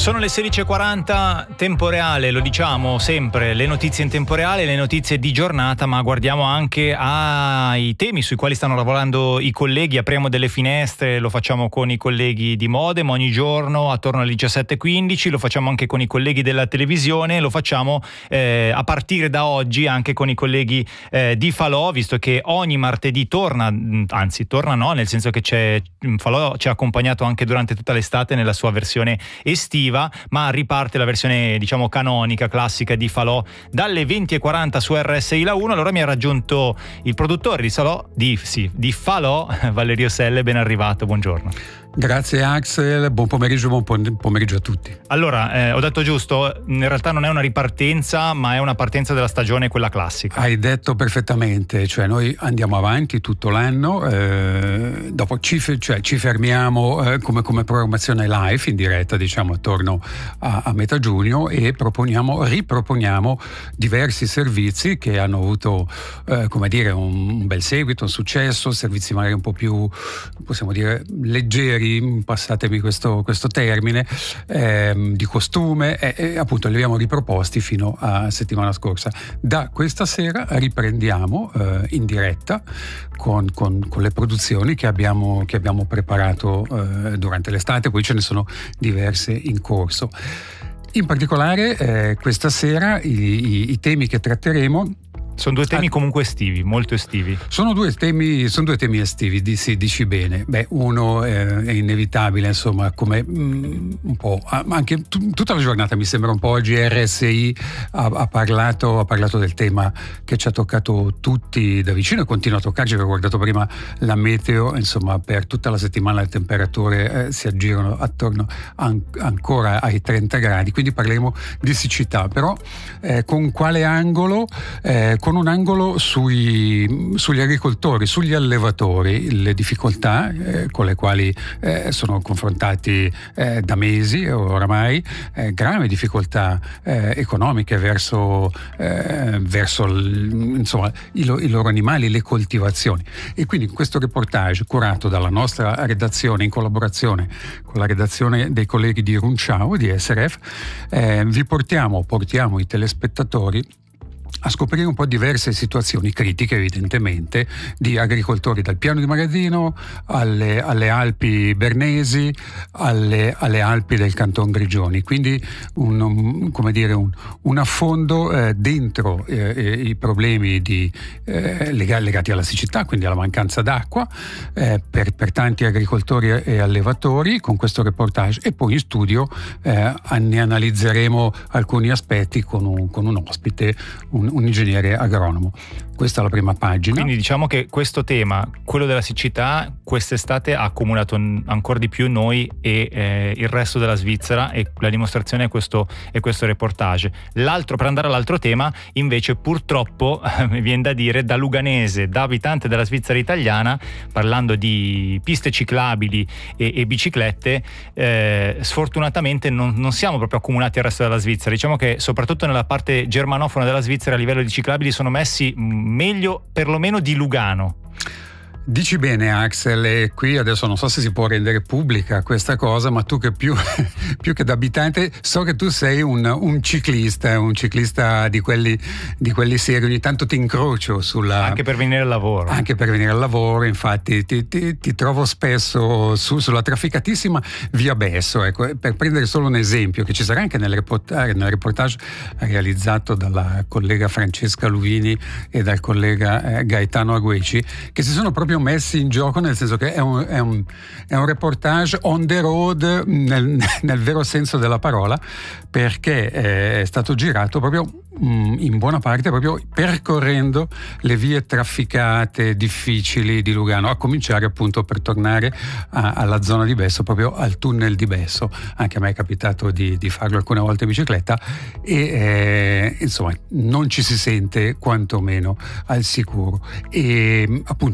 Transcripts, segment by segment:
Sono le 16:40, tempo reale, lo diciamo sempre, le notizie in tempo reale, le notizie di giornata, ma guardiamo anche ai temi sui quali stanno lavorando i colleghi. Apriamo delle finestre, lo facciamo con i colleghi di Modem ogni giorno attorno alle 17:15, lo facciamo anche con i colleghi della televisione, lo facciamo a partire da oggi anche con i colleghi di Falò, visto che ogni martedì torna no, nel senso che Falò ci ha accompagnato anche durante tutta l'estate nella sua versione estiva, ma riparte la versione diciamo canonica, classica di Falò dalle 20:40 su RSI La 1. Allora mi ha raggiunto il produttore di Falò, Valerio Selle. Ben arrivato, buongiorno. Grazie Axel, buon pomeriggio a tutti. Allora, ho detto giusto, in realtà non è una ripartenza, ma è una partenza della stagione, quella classica. Hai detto perfettamente, cioè noi andiamo avanti tutto l'anno, dopo ci fermiamo come programmazione live in diretta, diciamo attorno a metà giugno, e riproponiamo diversi servizi che hanno avuto un bel seguito, un successo, servizi magari un po' più, possiamo dire, leggeri, passatemi questo termine, di costume, e appunto li abbiamo riproposti fino a settimana scorsa. Da questa sera riprendiamo in diretta con le produzioni che abbiamo preparato durante l'estate, poi ce ne sono diverse in corso. In particolare questa sera i temi che tratteremo sono due temi comunque estivi, molto estivi. Sono due temi estivi, dici bene. Beh, uno è inevitabile, insomma, come un po' anche tutta la giornata mi sembra un po' oggi RSI ha parlato del tema che ci ha toccato tutti da vicino e continua a toccarci. Avevo guardato prima la meteo, insomma, per tutta la settimana le temperature si aggirano attorno ancora ai 30 gradi, quindi parleremo di siccità, però con quale angolo? Con un angolo sugli agricoltori, sugli allevatori, le difficoltà con le quali sono confrontati da mesi oramai, gravi difficoltà economiche verso i loro animali, le coltivazioni. E quindi questo reportage, curato dalla nostra redazione in collaborazione con la redazione dei colleghi di Runciao, di SRF, portiamo i telespettatori a scoprire un po' diverse situazioni critiche, evidentemente, di agricoltori, dal piano di Magazzino alle Alpi Bernesi, alle Alpi del Canton Grigioni. Quindi un affondo dentro i problemi legati alla siccità, quindi alla mancanza d'acqua per tanti agricoltori e allevatori, con questo reportage, e poi in studio ne analizzeremo alcuni aspetti con un ospite, un ingegnere agronomo. Questa è la prima pagina. Quindi diciamo che questo tema, quello della siccità, quest'estate ha accumulato ancora di più noi e il resto della Svizzera, e la dimostrazione è questo reportage. Per andare all'altro tema, invece, purtroppo mi viene da dire, da luganese, da abitante della Svizzera italiana, parlando di piste ciclabili e biciclette, sfortunatamente non siamo proprio accomunati al resto della Svizzera. Diciamo che soprattutto nella parte germanofona della Svizzera a livello di ciclabili sono messi meglio perlomeno di Lugano. Dici bene Axel, e qui adesso non so se si può rendere pubblica questa cosa, ma tu che più che da abitante, so che tu sei un ciclista di quelli seri. Ogni tanto ti incrocio anche per venire al lavoro. Infatti ti trovo spesso sulla trafficatissima via Besso, ecco, per prendere solo un esempio che ci sarà anche nel reportage realizzato dalla collega Francesca Luvini e dal collega Gaetano Agueci, che si sono proprio messi in gioco, nel senso che è un reportage on the road nel vero senso della parola, perché è stato girato proprio in buona parte proprio percorrendo le vie trafficate, difficili di Lugano, a cominciare appunto, per tornare alla zona di Besso, proprio al tunnel di Besso. Anche a me è capitato di farlo alcune volte in bicicletta e insomma non ci si sente quantomeno al sicuro. E appunto in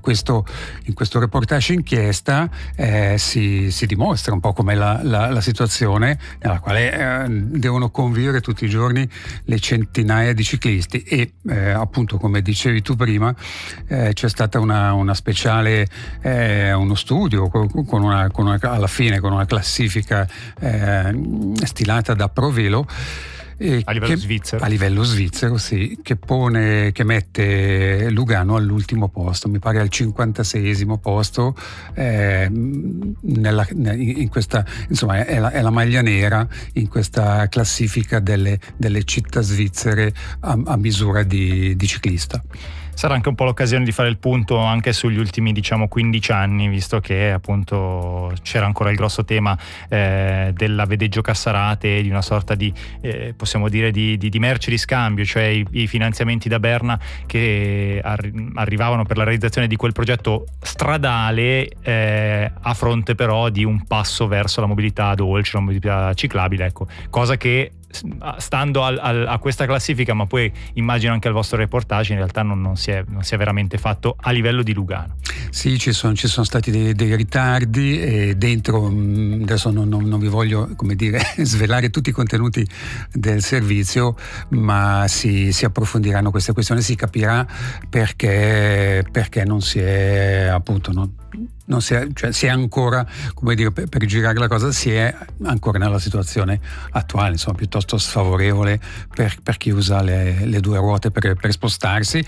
questo reportage inchiesta si dimostra un po' com'è la situazione nella quale devono convivere tutti i giorni le centinaia di ciclisti e appunto, come dicevi tu prima, c'è stata una speciale, uno studio alla fine con una classifica stilata da ProVelo a livello svizzero, sì, che mette Lugano all'ultimo posto, mi pare al 56esimo posto, in questa, insomma, è la maglia nera in questa classifica delle città svizzere a misura di ciclista. Sarà anche un po' l'occasione di fare il punto anche sugli ultimi 15 anni, visto che appunto c'era ancora il grosso tema della Vedeggio Cassarate, di una sorta di possiamo dire di merce di scambio, cioè i finanziamenti da Berna che arrivavano per la realizzazione di quel progetto stradale a fronte però di un passo verso la mobilità dolce, la mobilità ciclabile, ecco, cosa che stando a questa classifica, ma poi immagino anche al vostro reportage, in realtà non si è veramente fatto a livello di Lugano. Sì, ci sono stati dei ritardi e dentro, adesso non vi voglio, come dire, svelare tutti i contenuti del servizio, ma si approfondiranno queste questioni, si capirà perché non si è, appunto, cioè si è ancora, come dire, per girare la cosa, si è ancora nella situazione attuale, insomma, piuttosto sfavorevole per chi usa le due ruote per spostarsi,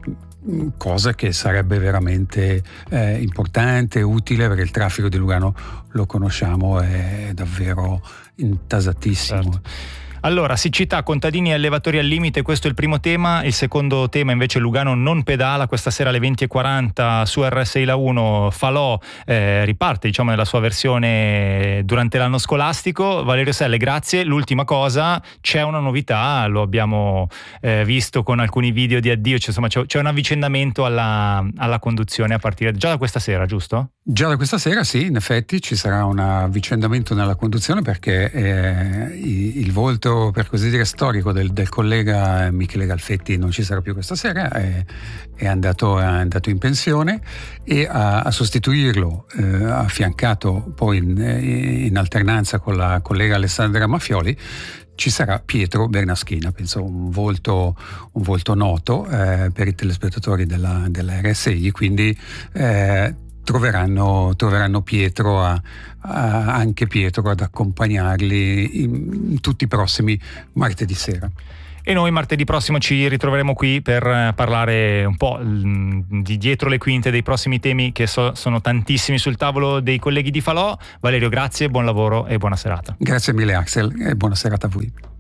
cosa che sarebbe veramente importante, utile, perché il traffico di Lugano, lo conosciamo, è davvero intasatissimo. Certo. Allora, siccità, contadini e allevatori al limite, questo è il primo tema. Il secondo tema invece, Lugano non pedala. Questa sera alle 20:40 su RSI La 1 Falò riparte, diciamo, nella sua versione durante l'anno scolastico. Valerio Selle, grazie. L'ultima cosa, c'è una novità, lo abbiamo visto con alcuni video di addio, insomma c'è un avvicendamento alla conduzione a partire già da questa sera, giusto? Già da questa sera, sì, in effetti ci sarà un avvicendamento nella conduzione, perché il volto, per così dire, storico del collega Michele Galfetti non ci sarà più questa sera, è andato in pensione, e a sostituirlo, affiancato poi in alternanza con la collega Alessandra Maffioli, ci sarà Pietro Bernaschina, penso un volto noto per i telespettatori della RSI, quindi troveranno Pietro anche Pietro ad accompagnarli in tutti i prossimi martedì sera. E noi martedì prossimo ci ritroveremo qui per parlare un po' di dietro le quinte dei prossimi temi, che sono tantissimi sul tavolo dei colleghi di Falò. Valerio, grazie, buon lavoro e buona serata. Grazie mille Axel, e buona serata a voi.